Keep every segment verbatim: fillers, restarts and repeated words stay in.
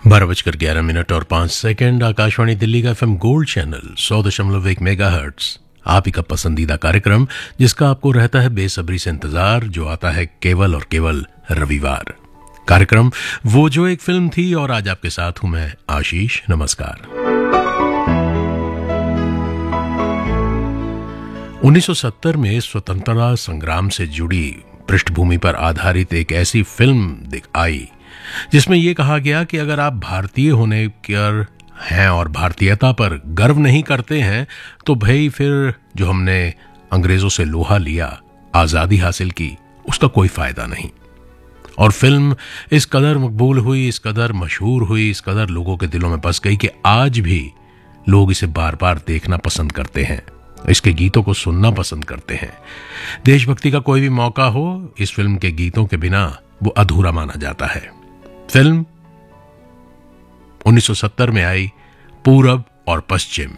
बारह बजकर ग्यारह मिनट और पांच सेकंड। आकाशवाणी दिल्ली का एफएम गोल्ड चैनल सौ दशमलव एक मेगा हर्ट्स, आप ही का पसंदीदा कार्यक्रम जिसका आपको रहता है बेसब्री से इंतजार, जो आता है केवल और केवल रविवार। कार्यक्रम वो जो एक फिल्म थी, और आज आपके साथ हूं मैं आशीष। नमस्कार। उन्नीस सौ सत्तर में स्वतंत्रता संग्राम से जुड़ी पृष्ठभूमि पर आधारित एक ऐसी फिल्म आई जिसमें यह कहा गया कि अगर आप भारतीय होने पर हैं और भारतीयता पर गर्व नहीं करते हैं तो भाई फिर जो हमने अंग्रेजों से लोहा लिया, आजादी हासिल की, उसका कोई फायदा नहीं। और फिल्म इस कदर मकबूल हुई, इस कदर मशहूर हुई, इस कदर लोगों के दिलों में बस गई कि आज भी लोग इसे बार बार देखना पसंद करते हैं, इसके गीतों को सुनना पसंद करते हैं। देशभक्ति का कोई भी मौका हो, इस फिल्म के गीतों के बिना वो अधूरा माना जाता है। फिल्म उन्नीस सौ सत्तर में आई पूरब और पश्चिम।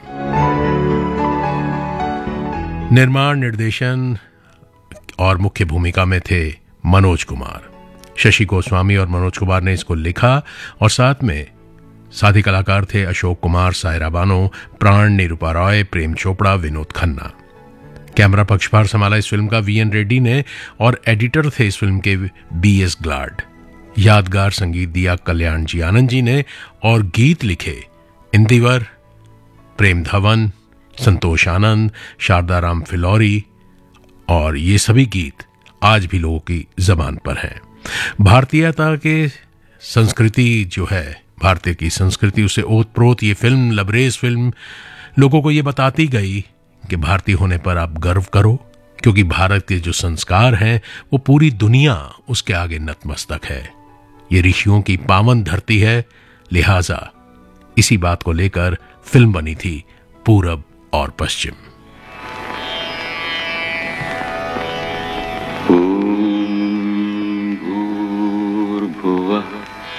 निर्माण, निर्देशन और मुख्य भूमिका में थे मनोज कुमार। शशि गोस्वामी और मनोज कुमार ने इसको लिखा, और साथ में साथी कलाकार थे अशोक कुमार, सायरा बानो, प्राण, निरूपा रॉय, प्रेम चोपड़ा, विनोद खन्ना। कैमरा पक्षभार संभाला इस फिल्म का वी एन रेड्डी ने, और एडिटर थे इस फिल्म के बी एस ग्लाड। यादगार संगीत दिया कल्याण जी आनंद जी ने, और गीत लिखे इंदिवर, प्रेम धवन, संतोष आनंद, शारदा राम फिलौरी, और ये सभी गीत आज भी लोगों की जबान पर हैं। भारतीयता के संस्कृति जो है, भारतीय की संस्कृति, उसे ओतप्रोत ये फिल्म, लबरेज फिल्म, लोगों को ये बताती गई कि भारतीय होने पर आप गर्व करो, क्योंकि भारत के जो संस्कार हैं वो पूरी दुनिया उसके आगे नतमस्तक है। ये ऋषियों की पावन धरती है, लिहाजा इसी बात को लेकर फिल्म बनी थी पूरब और पश्चिम।